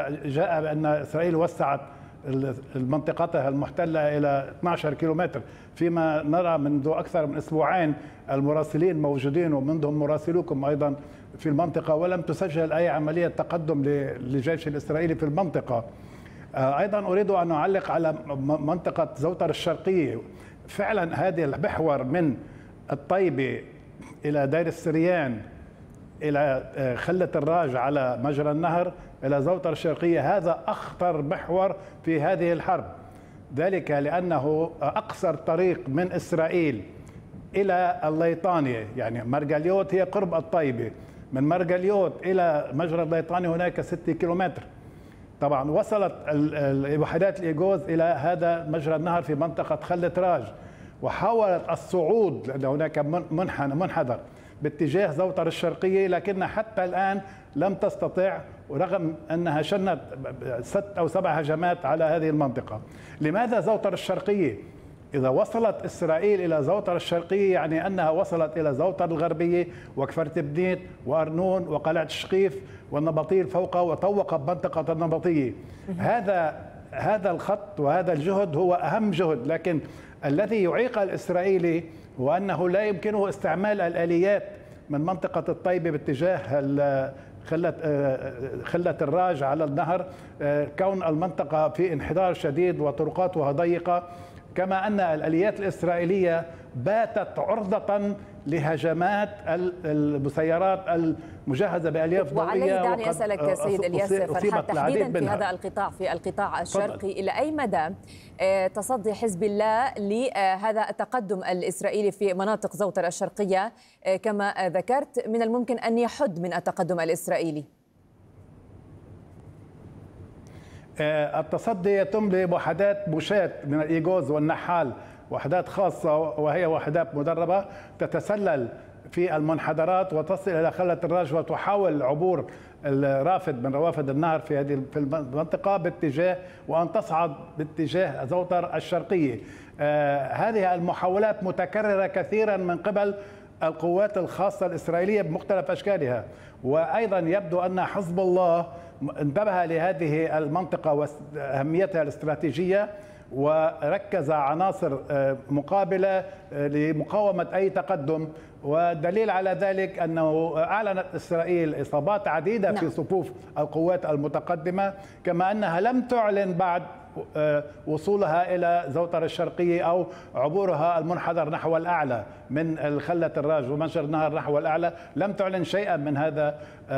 جاء بأن إسرائيل وسعت منطقتها المحتلة إلى 12 كيلومتر، فيما نرى منذ أكثر من أسبوعين المراسلين موجودين ومنهم مراسلوكم أيضا في المنطقة، ولم تسجل أي عملية تقدم للجيش الإسرائيلي في المنطقة. أيضا أريد أن أعلق على منطقة زوطر الشرقية. فعلا هذه المحور من الطيبة إلى دير السريان إلى خلة الراج على مجرى النهر إلى زوطر الشرقية، هذا أخطر محور في هذه الحرب، ذلك لأنه أقصر طريق من إسرائيل إلى الليطانية، يعني مرجليوت هي قرب الطيبة، من مرجليوت إلى مجرى الليطاني هناك 6 كيلومتر. طبعا وصلت وحدات الإيغوز إلى هذا مجرى النهر في منطقة خلة راج، وحاولت الصعود لأن هناك منحدر باتجاه زوطر الشرقية، لكن حتى الآن لم تستطع، ورغم أنها شنت 6 أو 7 هجمات على هذه المنطقة. لماذا زوطر الشرقية؟ إذا وصلت إسرائيل إلى زوطر الشرقية يعني أنها وصلت إلى زوطر الغربية وكفر تبنيت وأرنون وقلعة الشقيف والنبطيل فوقه وطوق منطقة النبطية. هذا الخط وهذا الجهد هو أهم جهد، لكن الذي يعيق الإسرائيلي هو أنه لا يمكنه استعمال الآليات من منطقة الطيبة باتجاه خلة الراج على النهر، كون المنطقة في انحدار شديد وطرقاتها ضيقة، كما أن الآليات الإسرائيلية باتت عرضة لهجمات المسيرات المجهزة بألياف ضوئية. وعلي دعني أسألك سيد إلياس فرحات تحديدا في هذا القطاع، في القطاع الشرقي، إلى أي مدى تصدي حزب الله لهذا التقدم الإسرائيلي في مناطق زوطر الشرقية؟ كما ذكرت من الممكن أن يحد من التقدم الإسرائيلي. التصدي يتم بوحدات بوشات من الإيغوز والنحال، وحدات خاصة وهي وحدات مدربة تتسلل في المنحدرات وتصل إلى خلة الراج وتحاول عبور الرافد من روافد النهر في المنطقة باتجاه وأن تصعد باتجاه زوطر الشرقية. هذه المحاولات متكررة كثيرا من قبل القوات الخاصة الإسرائيلية بمختلف أشكالها، وأيضا يبدو أن حزب الله انتبه لهذه المنطقة وأهميتها الاستراتيجية وركز عناصر مقابلة لمقاومة أي تقدم. والدليل على ذلك أنه أعلنت إسرائيل إصابات عديدة في صفوف القوات المتقدمة، كما أنها لم تعلن بعد وصولها إلى زوطر الشرقية أو عبورها المنحدر نحو الأعلى من خلة الراج ومجرى النهر نحو الأعلى، لم تعلن شيئا من هذا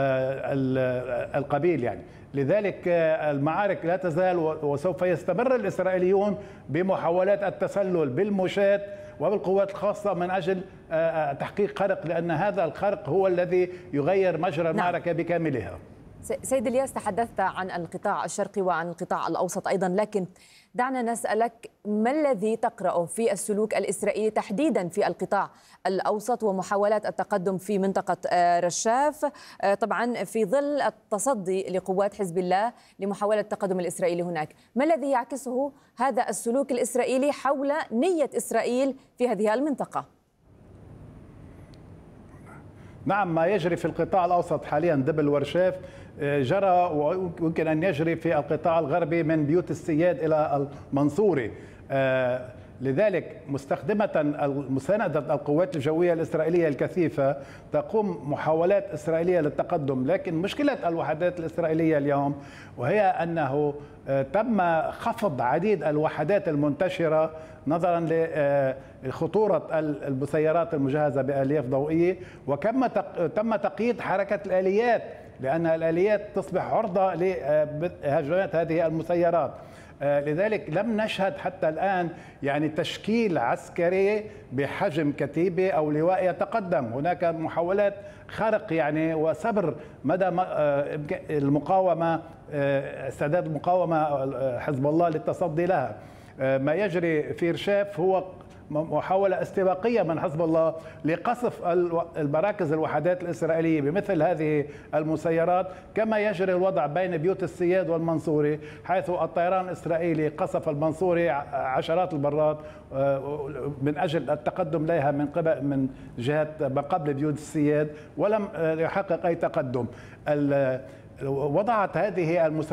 القبيل يعني. لذلك المعارك لا تزال وسوف يستمر الإسرائيليون بمحاولات التسلل بالموشات وبالقوات الخاصة من أجل تحقيق خرق، لأن هذا الخرق هو الذي يغير مجرى المعركة بكاملها. سيد إلياس، تحدثت عن القطاع الشرقي وعن القطاع الأوسط أيضا، لكن دعنا نسألك ما الذي تقرأه في السلوك الإسرائيلي تحديدا في القطاع الأوسط ومحاولات التقدم في منطقة رشاف، طبعا في ظل التصدي لقوات حزب الله لمحاولة التقدم الإسرائيلي هناك؟ ما الذي يعكسه هذا السلوك الإسرائيلي حول نية إسرائيل في هذه المنطقة؟ نعم، ما يجري في القطاع الأوسط حاليا دبل ورشاف جرى ويمكن أن يجري في القطاع الغربي من بيوت السياد إلى المنصوري. لذلك مستخدمة مساندة القوات الجوية الإسرائيلية الكثيفة تقوم محاولات إسرائيلية للتقدم، لكن مشكلة الوحدات الإسرائيلية اليوم وهي أنه تم خفض عديد الوحدات المنتشرة نظرا لخطورة المسيرات المجهزة بألياف ضوئية، وكما تم تقييد حركة الآليات لأن الآليات تصبح عرضة لهجمات هذه المسيرات. لذلك لم نشهد حتى الآن يعني تشكيل عسكري بحجم كتيبة أو لواء يتقدم. هناك محاولات خرق يعني وصبر مدى المقاومة، استعداد المقاومة حزب الله للتصدي لها. ما يجري في رشاف هو محاولة استباقية من حزب الله لقصف المراكز الوحدات الإسرائيلية بمثل هذه المسيرات، كما يجري الوضع بين بيوت السياد والمنصوري، حيث الطيران الإسرائيلي قصف المنصوري عشرات المرات من أجل التقدم لها من جهة ما قبل بيوت السياد، ولم يحقق أي تقدم. وضعت هذه المسيرات